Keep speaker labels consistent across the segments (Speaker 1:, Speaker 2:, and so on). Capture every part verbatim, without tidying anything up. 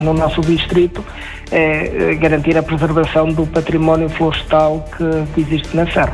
Speaker 1: no nosso distrito é garantir a preservação do património florestal que, que existe na Serra.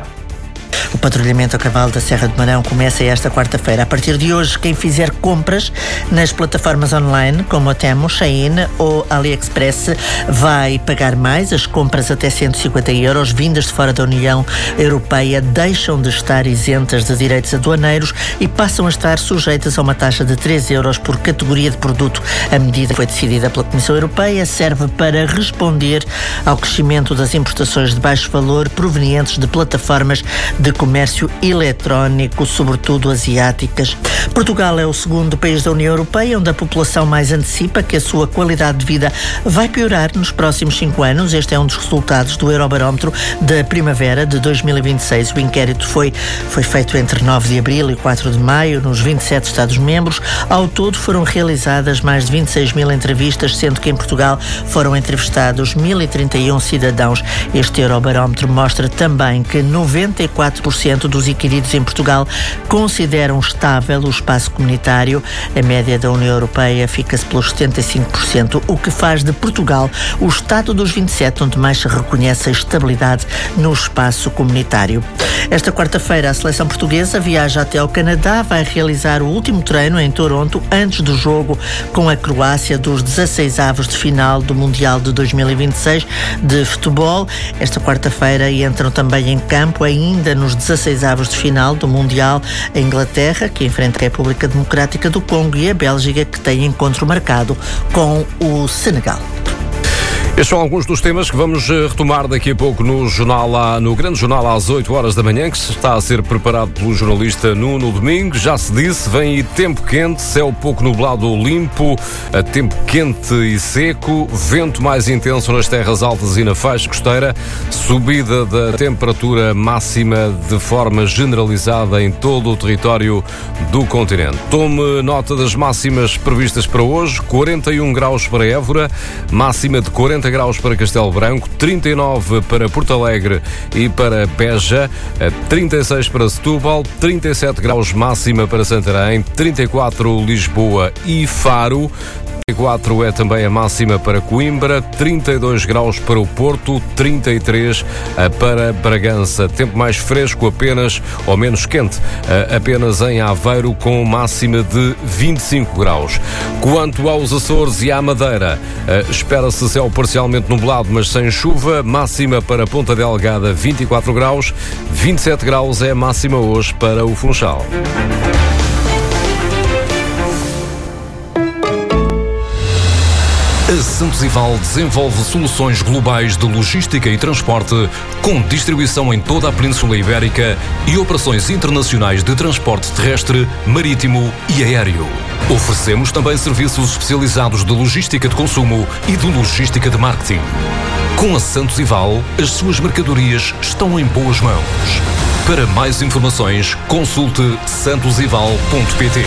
Speaker 2: O patrulhamento a cavalo da Serra de Marão começa esta quarta-feira. A partir de hoje, quem fizer compras nas plataformas online, como a Temu, Shein ou AliExpress, vai pagar mais. As compras até cento e cinquenta euros vindas de fora da União Europeia deixam de estar isentas de direitos aduaneiros e passam a estar sujeitas a uma taxa de três euros por categoria de produto. A medida foi decidida pela Comissão Europeia, serve para responder ao crescimento das importações de baixo valor provenientes de plataformas de comércio eletrónico, sobretudo asiáticas. Portugal é o segundo país da União Europeia onde a população mais antecipa que a sua qualidade de vida vai piorar nos próximos cinco anos. Este é um dos resultados do Eurobarómetro da primavera de dois mil e vinte e seis. O inquérito foi, foi feito entre nove de abril e quatro de maio nos vinte e sete Estados-membros. Ao todo foram realizadas mais de vinte e seis mil entrevistas, sendo que em Portugal foram entrevistados mil e trinta e um cidadãos. Este Eurobarómetro mostra também que noventa e quatro por cento dos inquiridos em Portugal consideram estável o espaço comunitário. A média da União Europeia fica-se pelos setenta e cinco por cento, o que faz de Portugal o Estado dos vinte e sete onde mais se reconhece a estabilidade no espaço comunitário. Esta quarta-feira, a seleção portuguesa viaja até ao Canadá, vai realizar o último treino em Toronto antes do jogo com a Croácia dos dezasseis avos de final do Mundial de dois mil e vinte e seis de futebol. Esta quarta-feira entram também em campo, ainda nos dezasseis avos de final do Mundial, a Inglaterra, que enfrenta a República Democrática do Congo, e a Bélgica, que tem encontro marcado com o Senegal.
Speaker 3: Estes são alguns dos temas que vamos retomar daqui a pouco no jornal, no grande jornal às oito horas da manhã, que está a ser preparado pelo jornalista Nuno Domingo. Já se disse, vem aí tempo quente, céu pouco nublado ou limpo, tempo quente e seco, vento mais intenso nas terras altas e na faixa costeira, subida da temperatura máxima de forma generalizada em todo o território do continente. Tome nota das máximas previstas para hoje: quarenta e um graus para Évora, máxima de quarenta graus para Castelo Branco, trinta e nove para Porto Alegre e para Beja, trinta e seis para Setúbal, trinta e sete graus máxima para Santarém, trinta e quatro Lisboa e Faro, trinta e quatro é também a máxima para Coimbra, trinta e dois graus para o Porto, trinta e três para Bragança. Tempo mais fresco apenas, ou menos quente, apenas em Aveiro, com máxima de vinte e cinco graus. Quanto aos Açores e à Madeira, espera-se céu parcialmente nublado, mas sem chuva, máxima para Ponta Delgada vinte e quatro graus, vinte e sete graus é a máxima hoje para o Funchal.
Speaker 4: A Santos Ival desenvolve soluções globais de logística e transporte, com distribuição em toda a Península Ibérica e operações internacionais de transporte terrestre, marítimo e aéreo. Oferecemos também serviços especializados de logística de consumo e de logística de marketing. Com a Santos Ival, as suas mercadorias estão em boas mãos. Para mais informações, consulte santos ival ponto pt.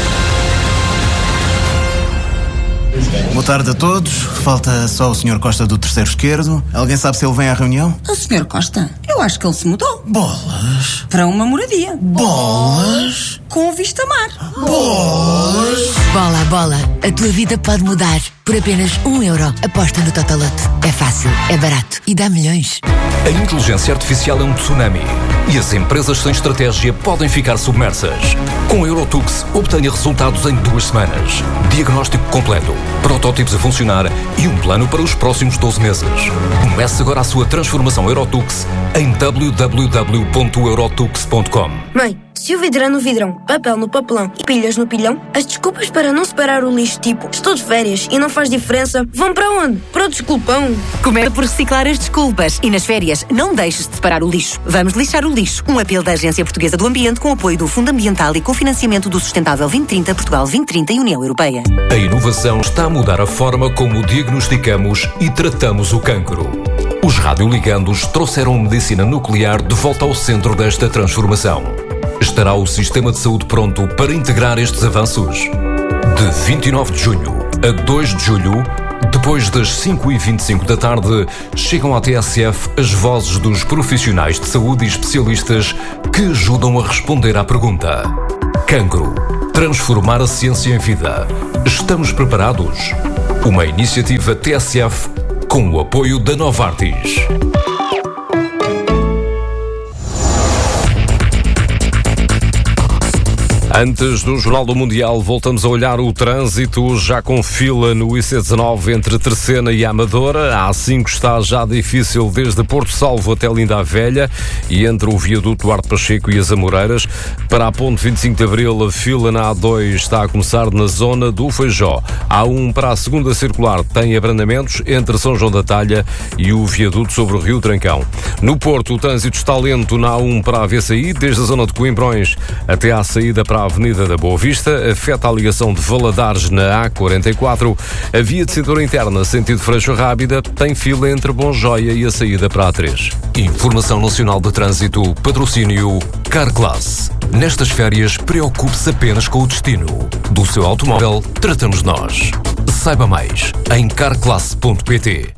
Speaker 5: Boa tarde a todos. Falta só o senhor Costa do terceiro esquerdo. Alguém sabe se ele vem à reunião?
Speaker 6: O senhor Costa? Eu acho que ele se mudou.
Speaker 5: Bolas.
Speaker 6: Para uma moradia.
Speaker 5: Bolas.
Speaker 6: Com vista mar.
Speaker 5: Bolas.
Speaker 7: Bola, bola. A tua vida pode mudar. Por apenas um euro. Aposta no Totoloto. É fácil, é barato e dá milhões.
Speaker 4: A inteligência artificial é um tsunami e as empresas sem estratégia podem ficar submersas. Com a Eurotux, obtenha resultados em duas semanas. Diagnóstico completo, protótipos a funcionar e um plano para os próximos doze meses. Comece agora a sua transformação Eurotux em w w w ponto eurotux ponto com.
Speaker 8: Mãe, se o vidro é no vidrão, papel no papelão e pilhas no pilhão, as desculpas para não separar o lixo, tipo estou de férias e não faz diferença, vão para onde? Para o desculpão.
Speaker 9: Começa por reciclar as desculpas e nas férias não deixes de separar o lixo. Vamos lixar o lixo. Um apelo da Agência Portuguesa do Ambiente com apoio do Fundo Ambiental e com financiamento do Sustentável vinte trinta, Portugal vinte trinta e União Europeia.
Speaker 4: A inovação está a mudar a forma como diagnosticamos e tratamos o cancro. Os radioligandos trouxeram a medicina nuclear de volta ao centro desta transformação. Estará o sistema de saúde pronto para integrar estes avanços? De vinte e nove de junho a dois de julho, depois das cinco e vinte e cinco da tarde, chegam à T S F as vozes dos profissionais de saúde e especialistas que ajudam a responder à pergunta: cancro, transformar a ciência em vida. Estamos preparados? Uma iniciativa T S F com o apoio da Novartis.
Speaker 3: Antes do Jornal do Mundial, voltamos a olhar o trânsito, já com fila no I C dezanove entre Terceira e Amadora. A A cinco está já difícil desde Porto Salvo até Linda a Velha e entre o viaduto Duarte Pacheco e as Amoreiras. Para a ponte vinte e cinco de Abril, a fila na A dois está a começar na zona do Feijó. A A um para a segunda circular tem abrandamentos entre São João da Talha e o viaduto sobre o Rio Trancão. No Porto, o trânsito está lento na A um para a V C I, desde a zona de Coimbrões até à saída para a Avenida da Boa Vista, afeta a ligação de Valadares na A quarenta e quatro. A via de cintura interna, sentido Freixo Rábida, tem fila entre Bonjoia e a saída para a três.
Speaker 4: Informação Nacional de Trânsito, patrocínio Carclass. Nestas férias, preocupe-se apenas com o destino. Do seu automóvel, tratamos nós. Saiba mais em carclass ponto pt.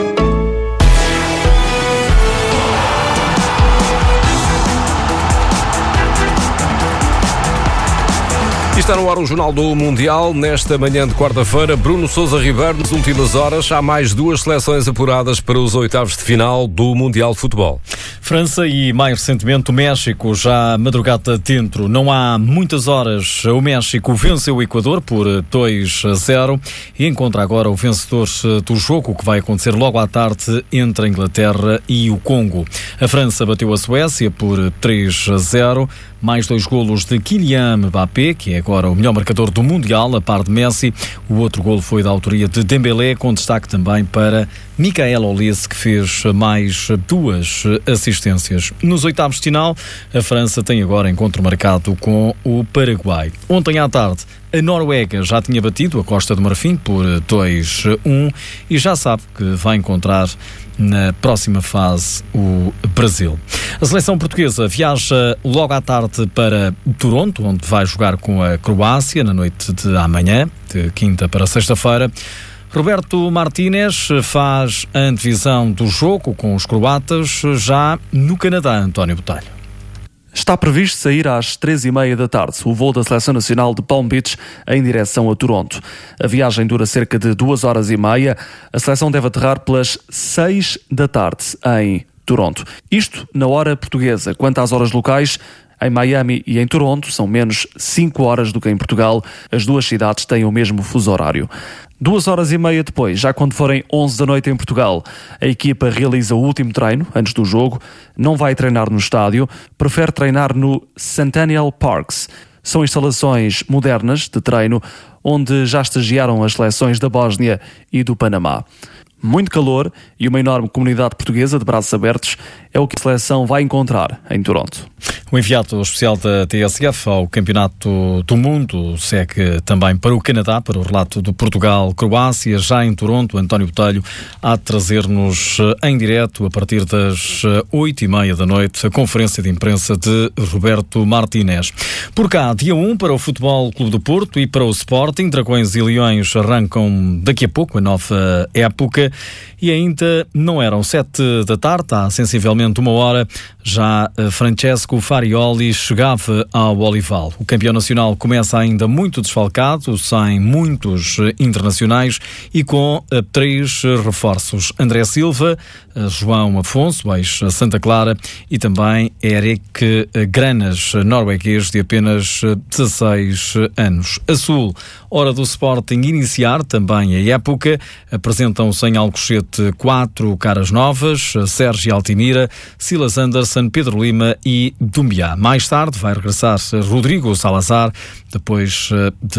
Speaker 3: E está no ar o Jornal do Mundial. Nesta manhã de quarta-feira, Bruno Sousa Ribeiro. Nas últimas horas, há mais duas seleções apuradas para os oitavos de final do Mundial de Futebol.
Speaker 10: França e, mais recentemente, o México, já madrugada dentro. Não há muitas horas, o México venceu o Equador por dois a zero e encontra agora o vencedor do jogo, que vai acontecer logo à tarde entre a Inglaterra e o Congo. A França bateu a Suécia por três a zero. Mais dois golos de Kylian Mbappé, que é agora o melhor marcador do Mundial, a par de Messi. O outro golo foi da autoria de Dembélé, com destaque também para Michael Olise, que fez mais duas assistências. Nos oitavos de final, a França tem agora encontro marcado com o Paraguai. Ontem à tarde, a Noruega já tinha batido a Costa do Marfim por dois a um e já sabe que vai encontrar na próxima fase o Brasil. A seleção portuguesa viaja logo à tarde para Toronto, onde vai jogar com a Croácia na noite de amanhã, de quinta para sexta-feira. Roberto Martínez faz a antevisão do jogo com os croatas já no Canadá, António Botelho.
Speaker 11: Está previsto sair às três e meia da tarde o voo da Seleção Nacional de Palm Beach em direção a Toronto. A viagem dura cerca de duas horas e meia. A seleção deve aterrar pelas seis da tarde em Toronto. Isto na hora portuguesa. Quanto às horas locais, em Miami e em Toronto são menos cinco horas do que em Portugal. As duas cidades têm o mesmo fuso horário. Duas horas e meia depois, já quando forem onze da noite em Portugal, a equipa realiza o último treino antes do jogo. Não vai treinar no estádio, prefere treinar no Centennial Parks. São instalações modernas de treino onde já estagiaram as seleções da Bósnia e do Panamá. Muito calor e uma enorme comunidade portuguesa de braços abertos é o que a seleção vai encontrar em Toronto.
Speaker 10: O enviado especial da T S F ao Campeonato do Mundo segue também para o Canadá, para o relato do Portugal-Croácia, já em Toronto. António Botelho há de trazer-nos em direto, a partir das oito e meia da noite, a conferência de imprensa de Roberto Martínez. Por cá, dia um para o Futebol Clube do Porto e para o Sporting. Dragões e Leões arrancam daqui a pouco a nova época e ainda não eram sete da tarde, há sensivelmente uma hora, já Francesco Farioli chegava ao Olival. O campeão nacional começa ainda muito desfalcado, sem muitos internacionais e com três reforços. André Silva, João Afonso, ex-Santa Clara, e também Eric Granas, norueguês de apenas dezasseis anos. A Sul, hora do Sporting iniciar também a época, apresentam-se em Alcochete quatro caras novas, Sérgio Altimira, Silas Anderson, Pedro Lima e Dumbiá. Mais tarde vai regressar Rodrigo Salazar, depois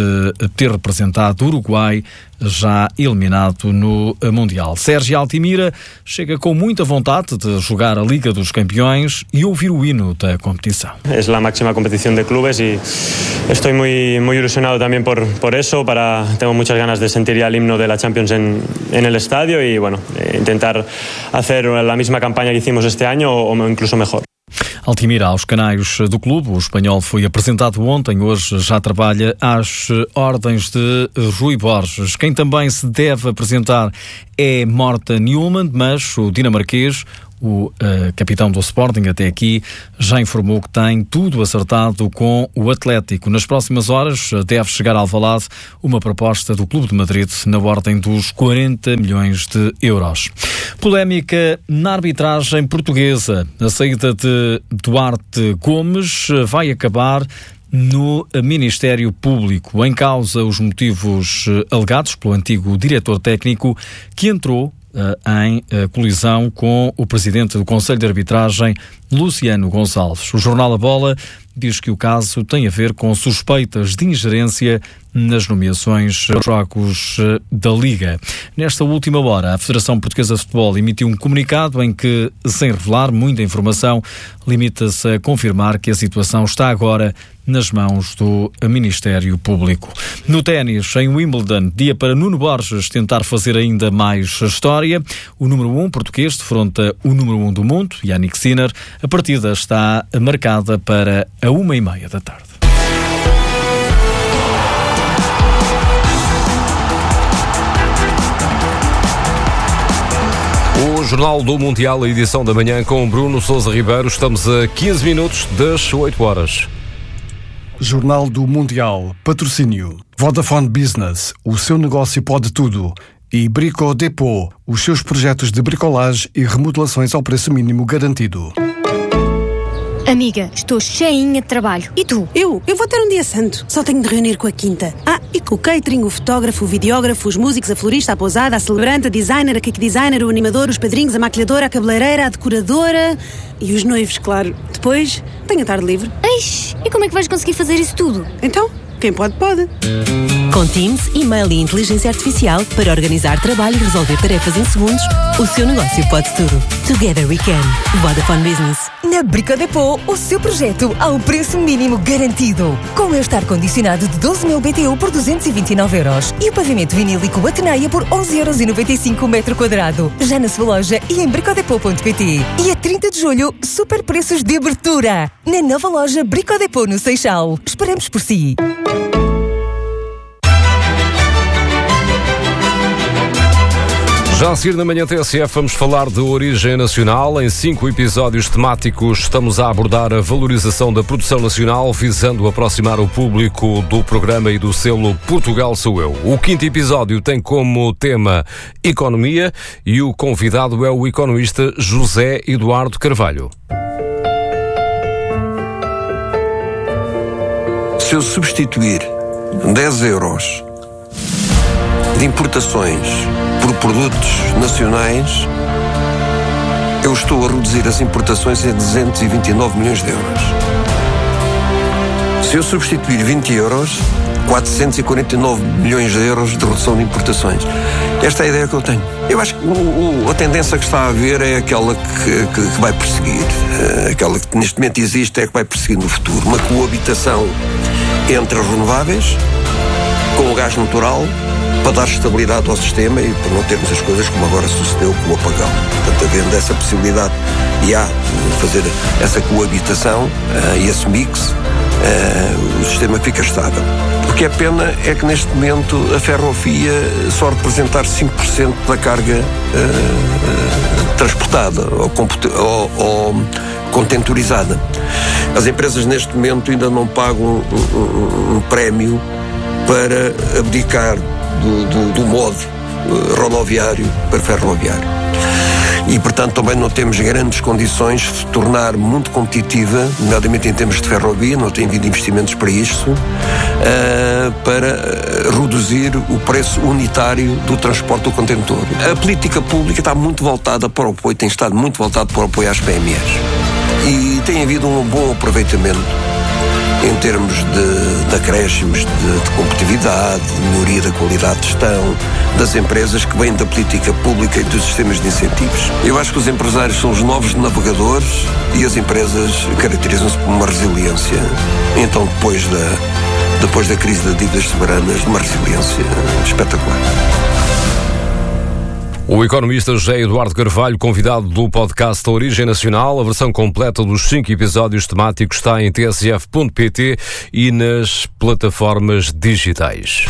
Speaker 10: de ter representado o Uruguai, já eliminado no Mundial. Sérgio Altimira chega com muita vontade de jogar a Liga dos Campeões e ouvir o hino da competição.
Speaker 12: É a máxima competição de clubes e estou muito muito ilusionado também por por isso, para tenho muitas ganas de sentir o himno da Champions en en el estadio e bueno, tentar fazer a mesma campanha que hicimos este ano ou incluso melhor.
Speaker 10: Altimira aos canais do clube. O espanhol foi apresentado ontem, hoje já trabalha às ordens de Rui Borges. Quem também se deve apresentar é Morten Newman, mas o dinamarquês O uh, capitão do Sporting, até aqui, já informou que tem tudo acertado com o Atlético. Nas próximas horas deve chegar a Alvalade uma proposta do Clube de Madrid na ordem dos quarenta milhões de euros. Polémica na arbitragem portuguesa. A saída de Duarte Gomes vai acabar no Ministério Público. Em causa os motivos alegados pelo antigo diretor técnico que entrou em colisão com o presidente do Conselho de Arbitragem, Luciano Gonçalves. O jornal A Bola diz que o caso tem a ver com suspeitas de ingerência nas nomeações aos jogos da Liga. Nesta última hora, a Federação Portuguesa de Futebol emitiu um comunicado em que, sem revelar muita informação, limita-se a confirmar que a situação está agora nas mãos do Ministério Público. No ténis, em Wimbledon, dia para Nuno Borges tentar fazer ainda mais história. O número um português defronta o número um do mundo, Jannik Sinner. A partida está marcada para a uma e meia da tarde.
Speaker 3: O Jornal do Mundial, a edição da manhã com Bruno Sousa Ribeiro. Estamos a quinze minutos das oito horas.
Speaker 13: Jornal do Mundial, patrocínio Vodafone Business, o seu negócio pode tudo. E Brico Depot, os seus projetos de bricolagem e remodelações ao preço mínimo garantido.
Speaker 14: Amiga, estou cheinha de trabalho. E tu?
Speaker 15: Eu? Eu vou ter um dia santo. Só tenho de reunir com a quinta. Ah, e com o catering, o fotógrafo, o videógrafo, os músicos, a florista, a pousada, a celebrante, a designer, a cake designer, o animador, os padrinhos, a maquilhadora, a cabeleireira, a decoradora e os noivos, claro. Depois, tenho a tarde livre.
Speaker 14: Eish, e como é que vais conseguir fazer isso tudo?
Speaker 15: Então, quem pode, pode.
Speaker 16: Com Teams, e-mail e inteligência artificial para organizar trabalho e resolver tarefas em segundos, o seu negócio pode tudo. Together we can. Vodafone Business.
Speaker 17: Na Brico Depot, o seu projeto ao preço mínimo garantido. Com este ar-condicionado de doze mil B T U por duzentos e vinte e nove euros e o pavimento vinílico Ateneia por onze euros e noventa e cinco o metro quadrado. Já na sua loja e em bricodepot ponto pt. E a trinta de julho, super preços de abertura. Na nova loja Brico Depot no Seixal. Esperamos por si.
Speaker 3: Já a seguir na manhã T S F vamos falar de origem nacional. Em cinco episódios temáticos estamos a abordar a valorização da produção nacional, visando aproximar o público do programa e do selo Portugal Sou Eu. O quinto episódio tem como tema economia e o convidado é o economista José Eduardo Carvalho.
Speaker 18: Se eu substituir dez euros de importações por produtos nacionais, eu estou a reduzir as importações em duzentos e vinte e nove milhões de euros. Se eu substituir vinte euros, quatrocentos e quarenta e nove milhões de euros de redução de importações. Esta é a ideia que eu tenho. Eu acho que o, o, a tendência que está a haver é aquela que, que, que vai perseguir. Aquela que neste momento existe é que vai perseguir no futuro. Uma coabitação entre as renováveis com o gás natural, para dar estabilidade ao sistema e para não termos as coisas como agora sucedeu com o apagão. Portanto, havendo essa possibilidade e há fazer essa coabitação uh, e esse mix, uh, o sistema fica estável. O que é pena é que neste momento a ferrovia só representar cinco por cento da carga uh, uh, transportada ou, ou, ou contentorizada. As empresas neste momento ainda não pagam um, um, um prémio para abdicar Do, do, do modo uh, rodoviário para ferroviário. E, portanto, também não temos grandes condições de se tornar muito competitiva, nomeadamente em termos de ferrovia, não tem havido investimentos para isso, uh, para uh, reduzir o preço unitário do transporte do contentor. A política pública está muito voltada para o apoio, tem estado muito voltada para o apoio às P M Es. E tem havido um bom aproveitamento em termos de, de acréscimos de, de competitividade, de melhoria da qualidade de gestão das empresas que vêm da política pública e dos sistemas de incentivos. Eu acho que os empresários são os novos navegadores e as empresas caracterizam-se por uma resiliência. Então, depois da, depois da crise das dívidas soberanas, uma resiliência espetacular.
Speaker 3: O economista José Eduardo Carvalho, convidado do podcast Origem Nacional. A versão completa dos cinco episódios temáticos está em t s f ponto p t e nas plataformas digitais.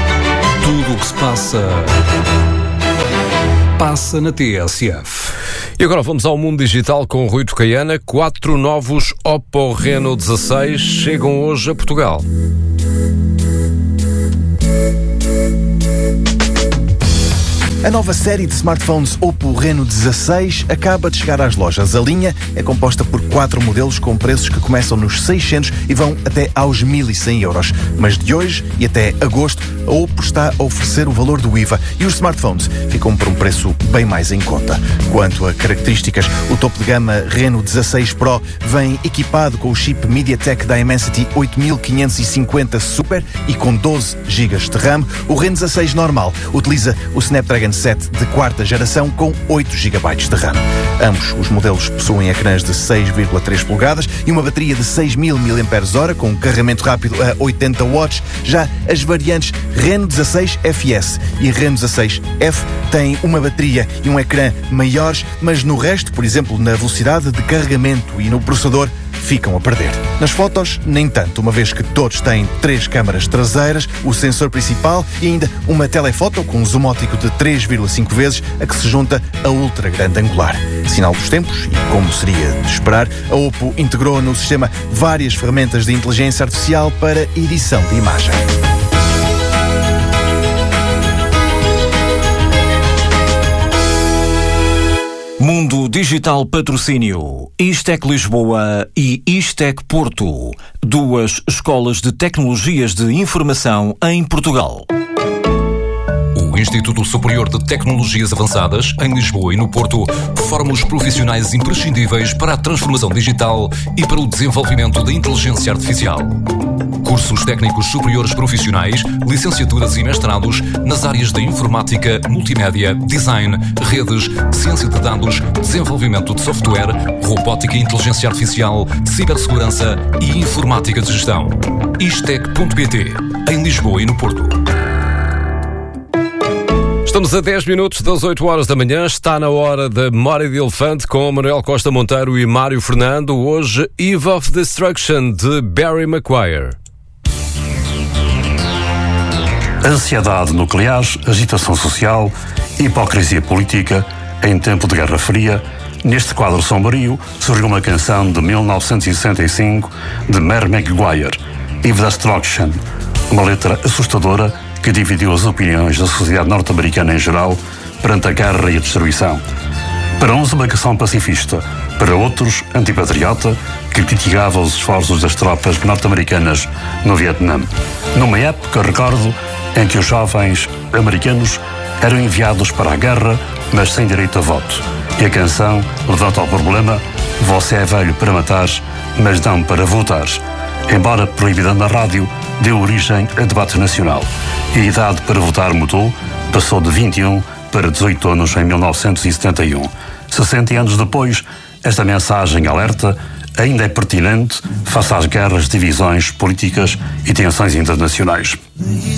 Speaker 4: Tudo o que se passa, passa na T S F.
Speaker 3: E agora vamos ao mundo digital com Rui Tocaiana. Quatro novos Oppo Reno dezasseis chegam hoje a Portugal.
Speaker 19: A nova série de smartphones Oppo Reno dezasseis acaba de chegar às lojas. A linha é composta por quatro modelos com preços que começam nos seiscentos e vão até aos mil e cem euros. Mas de hoje e até agosto, a Oppo está a oferecer o valor do I V A e os smartphones ficam por um preço bem mais em conta. Quanto a características, o topo de gama Reno dezasseis Pro vem equipado com o chip MediaTek Dimensity oito mil quinhentos e cinquenta Super e com doze gigas de RAM. O Reno dezasseis normal utiliza o Snapdragon sete de quarta geração com oito gigabytes de RAM. Ambos os modelos possuem ecrãs de seis vírgula três polegadas e uma bateria de seis mil miliampères-hora com carregamento rápido a oitenta watts. Já as variantes Reno dezasseis F S e Reno dezasseis F têm uma bateria e um ecrã maiores, mas no resto, por exemplo, na velocidade de carregamento e no processador, ficam a perder. Nas fotos, nem tanto, uma vez que todos têm três câmaras traseiras, o sensor principal e ainda uma telefoto com um zoom óptico de três vírgula cinco vezes, a que se junta a ultra grande angular. Sinal dos tempos, e como seria de esperar, a Oppo integrou no sistema várias ferramentas de inteligência artificial para edição de imagem.
Speaker 20: Mundo Digital Patrocínio, Istec Lisboa e Istec Porto, duas escolas de tecnologias de informação em Portugal.
Speaker 4: O Instituto Superior de Tecnologias Avançadas, em Lisboa e no Porto, forma os profissionais imprescindíveis para a transformação digital e para o desenvolvimento da inteligência artificial. Cursos técnicos superiores profissionais, licenciaturas e mestrados nas áreas de informática, multimédia, design, redes, ciência de dados, desenvolvimento de software, robótica e inteligência artificial, cibersegurança e informática de gestão. Istec ponto pt, em Lisboa e no Porto.
Speaker 3: Estamos a dez minutos das oito horas da manhã. Está na hora da Memória de Elefante com Manuel Costa Monteiro e Mário Fernando. Hoje, Eve of Destruction, de Barry Maguire.
Speaker 21: Ansiedade nuclear, agitação social, hipocrisia política, em tempo de Guerra Fria. Neste quadro sombrio surgiu uma canção de mil novecentos e sessenta e cinco de Barry Maguire, Eve of Destruction, uma letra assustadora que dividiu as opiniões da sociedade norte-americana em geral perante a guerra e a destruição. Para uns, uma canção pacifista, para outros, antipatriota, que criticava os esforços das tropas norte-americanas no Vietnã. Numa época, recordo, em que os jovens americanos eram enviados para a guerra, mas sem direito a voto. E a canção levanta o problema: você é velho para matar, mas não para votar. Embora proibida na rádio, deu origem a debate nacional. E a idade para votar mudou, passou de vinte e um para dezoito anos em mil novecentos e setenta e um. sessenta anos depois, esta mensagem alerta ainda é pertinente face às guerras, divisões políticas e tensões internacionais.